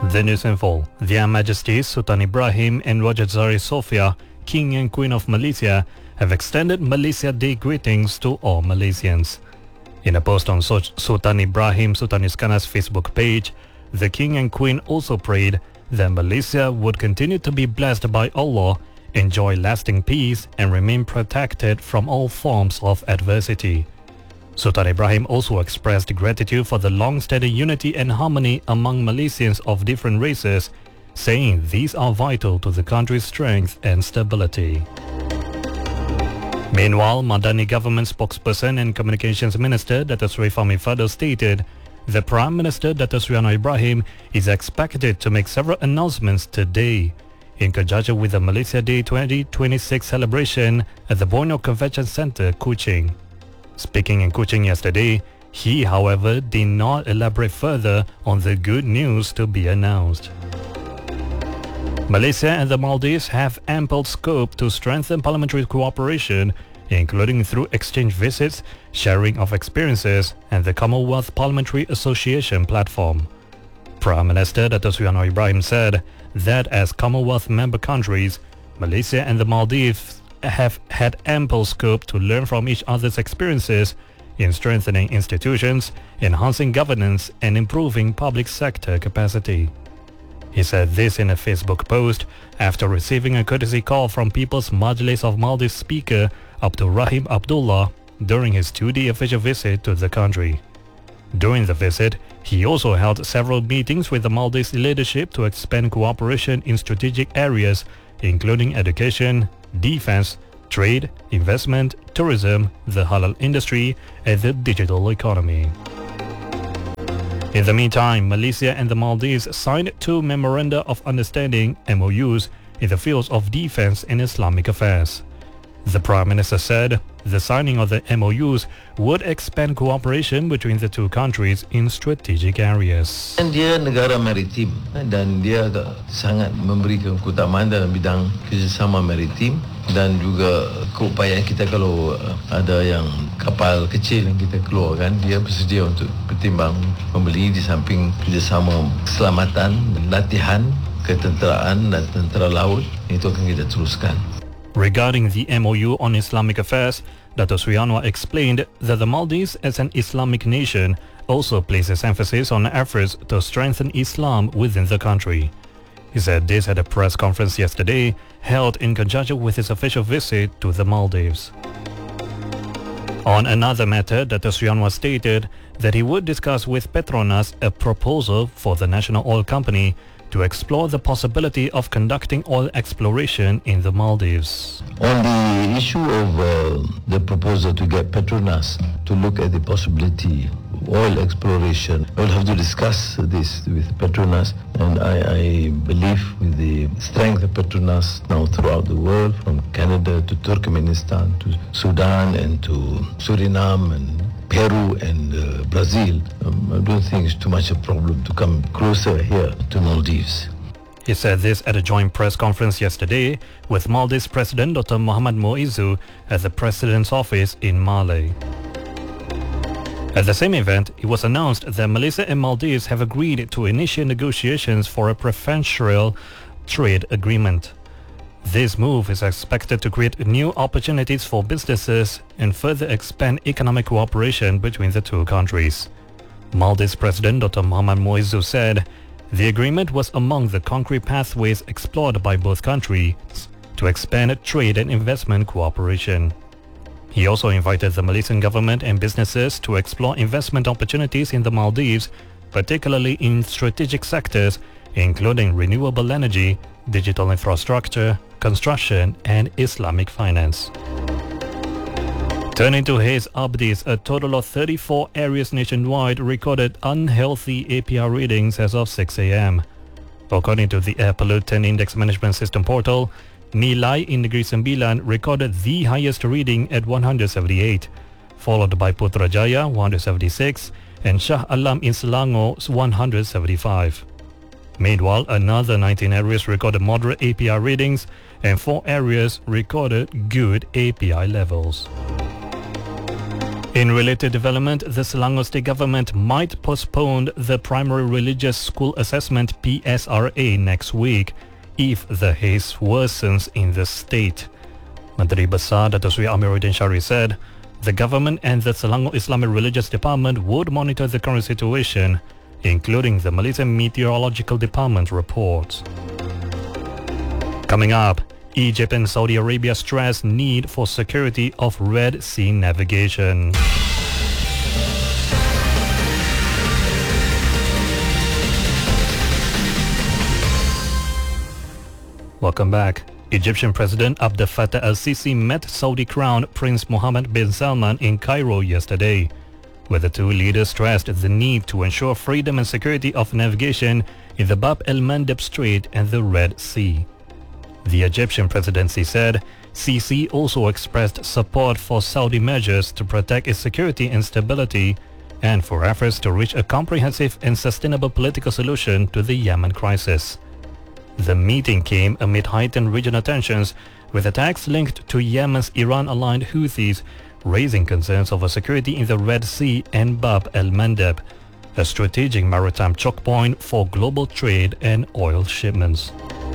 The news in full. Their Majesties Sultan Ibrahim and Rajasari Sofia, King and Queen of Malaysia, have extended Malaysia Day greetings to all Malaysians. In a post on Sultan Ibrahim Sultan Iskandar's Facebook page, the King and Queen also prayed that Malaysia would continue to be blessed by Allah, enjoy lasting peace and remain protected from all forms of adversity. Sultan Ibrahim also expressed gratitude for the long-standing unity and harmony among Malaysians of different races, saying these are vital to the country's strength and stability. Meanwhile, Madani government spokesperson and communications minister Dato' Sri Fahmi Fadzil stated the Prime Minister Dato' Sri Anwar Ibrahim is expected to make several announcements today in conjunction with the Malaysia Day 2026 celebration at the Borneo Convention Centre, Kuching. Speaking in Kuching yesterday, he, however, did not elaborate further on the good news to be announced. Malaysia and the Maldives have ample scope to strengthen parliamentary cooperation, including through exchange visits, sharing of experiences, and the Commonwealth Parliamentary Association platform. Prime Minister Dato' Sri Anwar Ibrahim said that as Commonwealth member countries, Malaysia and the Maldives have had ample scope to learn from each other's experiences in strengthening institutions, enhancing governance, and improving public sector capacity. He said this in a Facebook post after receiving a courtesy call from People's Majlis of Maldives Speaker Abdul Rahim Abdullah during his 2-day official visit to the country. During the visit, he also held several meetings with the Maldives leadership to expand cooperation in strategic areas, including education, defense, trade, investment, tourism, the halal industry, and the digital economy. In the meantime, Malaysia and the Maldives signed 2 Memoranda of Understanding (MOUs) in the fields of defense and Islamic affairs. The Prime Minister said the signing of the MOUs would expand cooperation between the two countries in strategic areas. Dia negara maritim dan dia sangat memberikan keutamaan dalam bidang kerjasama maritim dan juga keupayaan kita kalau ada yang kapal kecil yang kita keluarkan, dia bersedia untuk bertimbang membeli di samping kerjasama keselamatan, latihan, ketenteraan dan tentera laut, itu akan kita teruskan. Regarding the MOU on Islamic affairs, Dato' Sri Anwar explained that the Maldives as an Islamic nation also places emphasis on efforts to strengthen Islam within the country. He said this at a press conference yesterday held in conjunction with his official visit to the Maldives. On another matter, Dato' Sri Anwar stated that he would discuss with Petronas a proposal for the national oil company to explore the possibility of conducting oil exploration in the Maldives. On the issue of the proposal to get Petronas to look at the possibility of oil exploration, we'll have to discuss this with Petronas, and I believe with the strength of Petronas now throughout the world, from Canada to Turkmenistan to Sudan and to Suriname and Peru and Brazil, I don't think it's too much a problem to come closer here to Maldives. He said this at a joint press conference yesterday with Maldives President Dr. Mohamed Moizu at the President's office in Malé. At the same event, it was announced that Malaysia and Maldives have agreed to initiate negotiations for a preferential trade agreement. This move is expected to create new opportunities for businesses and further expand economic cooperation between the two countries. Maldives President Dr. Mohamed Moizu said the agreement was among the concrete pathways explored by both countries to expand trade and investment cooperation. He also invited the Malaysian government and businesses to explore investment opportunities in the Maldives, particularly in strategic sectors including renewable energy, digital infrastructure, construction, and Islamic finance. Turning to his updates, a total of 34 areas nationwide recorded unhealthy APR readings as of 6 a.m. According to the Air Pollutant Index Management System portal, Nilai in Negeri Sembilan recorded the highest reading at 178, followed by Putrajaya 176 and Shah Alam in Selangor 175. Meanwhile, another 19 areas recorded moderate API readings and 4 areas recorded good API levels. In related development, the Selangor state government might postpone the primary religious school assessment PSRA next week if the haze worsens in the state. Menteri Besar Dato' Sri Amiruddin Syari said the government and the Selangor Islamic Religious Department would monitor the current situation, including the Malaysian Meteorological Department reports. Coming up, Egypt and Saudi Arabia stress need for security of Red Sea navigation. Welcome back. Egyptian President Abdel Fattah al-Sisi met Saudi Crown Prince Mohammed bin Salman in Cairo yesterday, where the two leaders stressed the need to ensure freedom and security of navigation in the Bab el-Mandeb Strait and the Red Sea. The Egyptian presidency said Sisi also expressed support for Saudi measures to protect its security and stability and for efforts to reach a comprehensive and sustainable political solution to the Yemen crisis. The meeting came amid heightened regional tensions, with attacks linked to Yemen's Iran-aligned Houthis raising concerns over security in the Red Sea and Bab el-Mandeb, a strategic maritime choke point for global trade and oil shipments.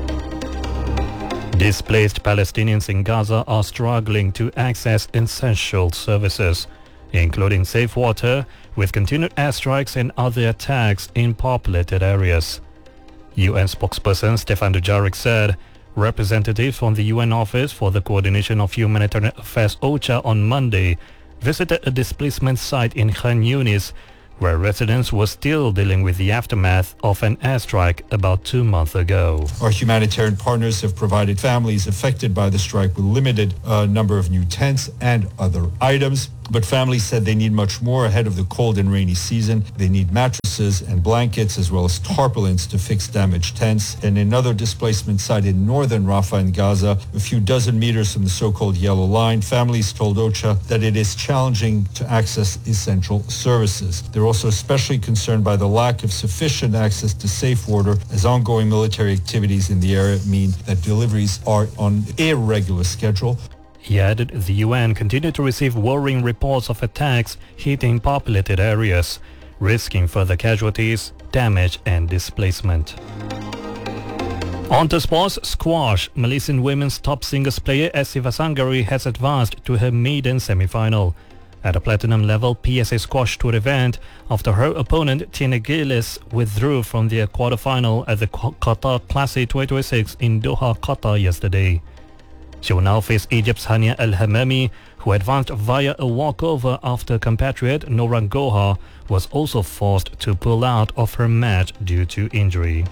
Displaced Palestinians in Gaza are struggling to access essential services, including safe water, with continued airstrikes and other attacks in populated areas. UN spokesperson Stefan Dujarric said representatives from the UN Office for the Coordination of Humanitarian Affairs OCHA on Monday visited a displacement site in Khan Yunis, where residents were still dealing with the aftermath of an airstrike about 2 months ago. Our humanitarian partners have provided families affected by the strike with limited number of new tents and other items. But families said they need much more ahead of the cold and rainy season. They need mattresses and blankets as well as tarpaulins to fix damaged tents. And another displacement site in northern Rafah in Gaza, a few dozen meters from the so-called Yellow Line, families told OCHA that it is challenging to access essential services. They're also especially concerned by the lack of sufficient access to safe water, as ongoing military activities in the area mean that deliveries are on an irregular schedule. He added the UN continued to receive worrying reports of attacks hitting populated areas, risking further casualties, damage and displacement. On to sports, squash. Malaysian women's top singles player Asifa Sanggari has advanced to her maiden semi-final at a platinum level PSA Squash Tour event after her opponent Tina Gillis withdrew from the quarterfinal at the Qatar Classic 2026 in Doha, Qatar yesterday. She will now face Egypt's Hania El-Hamami, who advanced via a walkover after compatriot Noran Goha was also forced to pull out of her match due to injury.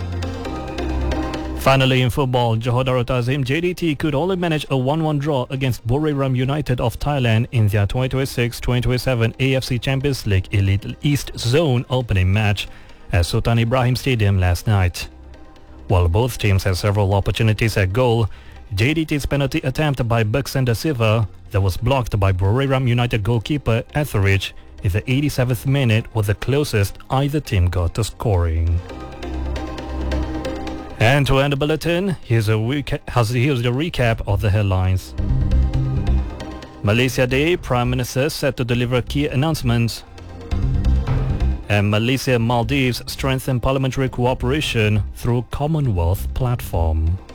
Finally in football, Johor Darul Ta'zim JDT could only manage a 1-1 draw against Buriram United of Thailand in their 2026-2027 AFC Champions League Elite East Zone opening match at Sultan Ibrahim Stadium last night. While both teams had several opportunities at goal, JDT's penalty attempt by Bergson da Silva that was blocked by Buriram United goalkeeper Etheridge in the 87th minute was the closest either team got to scoring. And to end the bulletin, here's the recap of the headlines. Malaysia Day, Prime Minister set to deliver key announcements. And Malaysia-Maldives strengthen parliamentary cooperation through Commonwealth platform.